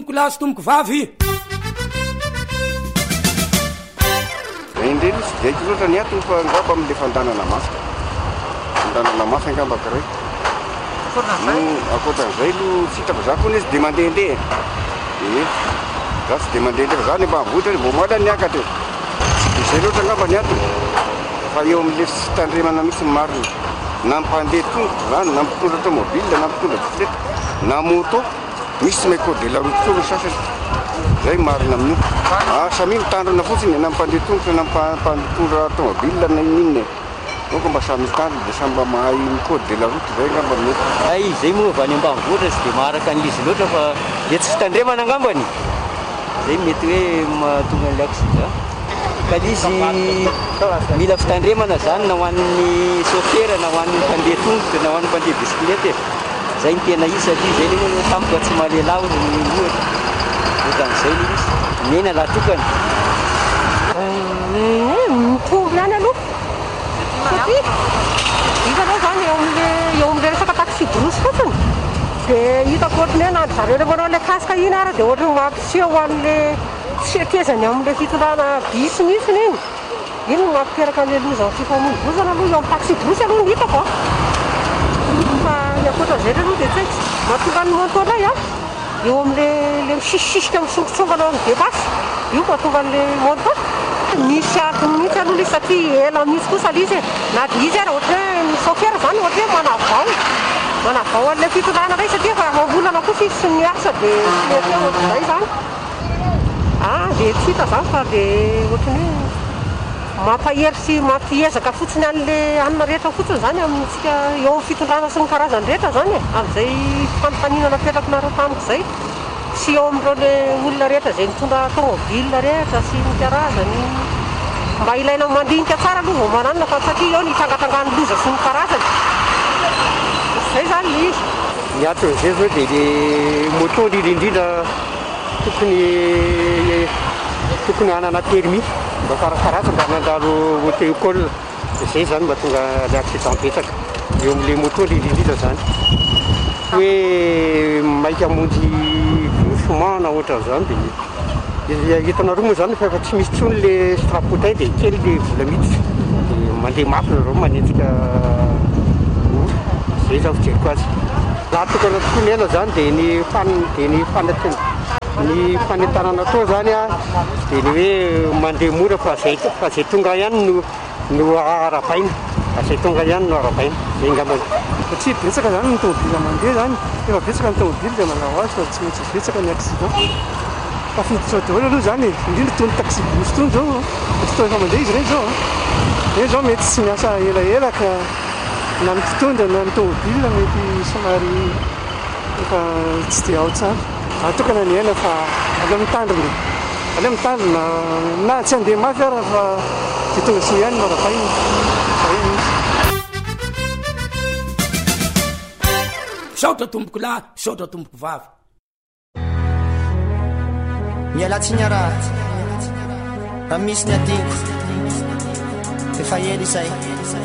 Lasy tomoko vavy indreny sy diaiko loatra ny atony fa angamba amin'le fandanana masaka fandanana masaka angambaka ray akoatran'izay lo sitako za koa izy de mandehandeha za tsy de mandehandeha fa za ny mba mavotra mbo moala niakatra de zay loatra angamba ny atony fa eo amin'le fitandremana mihitsy ny marina na mpandeha tongotra zany na mpitondra automobile na mpitondra bisikileta na moto misy may code de la route koa sasany zay marina amin'io samy mitandrina fotsiny na mpandeha tongotra na mpitondra automobile na inona donc mba samy mitandrina de samy mba mahay code de la route zay angamba mety ay zay moa va any ambanivohitra sy de maharaka an'izy loatra fa de tsy fitandremana angambany zay mety hoe mahatonga an'le accident ka izy mila fitandremana zany na ho an'ny chauffeur na ho an'ny mpandeha tongotra na ho an'ny mpandeha bisikileta zay ny tena izy satria zay ny tampoka tsy mahalelaho ny ohatra ohatra'izay ny izy mena lahatokany mitombo ihany aloha satria hitanao zany eo amin'le resaka taxi drosy fotsiny de hitako ohatrany hoe na zareo le manao le kasika iny ara de ohatrany mampiseho ho an'le fiakezany amin'le fitondrana bisy mihitsiny iny no mampiteraka an'le lozany fifamoivoizana aloha eo amin'ny taxi drosy aloha ny hitako fa ny akoatran'izay aloha de tsy mahatonga ny montolay eo amin'le misisisika misongosongana amin'ny debasy io mahatonga an'le monto misy atony mihitsy aloha le satria ela mihitsy kosa izy na de izy ara ohatra hoe ny chauffeur zany ohatra hoe manavao an'le fitondrana ray satria fa mambolana kosa izy sy miasa de mety ohatr'izay zany de tsy hita zany fa de ohatrany hoe mampahery sy mampiezaka fotsiny an'le anina rehetra fotsiny zany amintsika eo amin'ny fitondrana sy ny karazany rehetra zany amin'izay fanofaninana fiantrakonareo tamiko zay sy eo amin'ireo le olona rehetra zay mitondra automobile rehetra sy ny karazany mba ilaina mandinika tsara aloha vao mananina fa satria eo ny tangatangany loza sy ny karazany zay zany le izy ny aton'izay zao de le moto indrindrindrindra tokony hanana permis mba karakaratsy mba nandalo auto école zay zany mba tonga le accident betsaka eo amin'le moto indrindrindrindra zany hoe maika hamonjy doucement na ohatran'izany de hitanareo moa zany fa efa tsy misy tsony le strapotin de kely le vola miditra de mandeha mafy nareo manenjika zay zany fijeriko azy laha tokana tokoa ny ela zany de ny fanentanana atao zany de ny hoe mandeha mora fa zay tonga ihany no arabaina zay tonga ihany no arabaina zay ngambany satria betsaka zany ny tomobile mandeha zany efa betsaka ny tomobile de manao azy fa tsy maintsy betsaka ny accident tafiditra daholo aloha zany indrindra tony taxi bus tony zao fotoana efa mandeha izy reny zao mety tsy miasa elaela ka na ny mpitondra na ny tomobile mety somary efa tsy de ao tsara atokana ny aina fa aleo mitandrina na tsy andeha mafy ara fa de tonga sy ihany marabaina saotra tomboko lahy saotra tomboko vavy mialatsiny raha misy ny adiko efa ely izay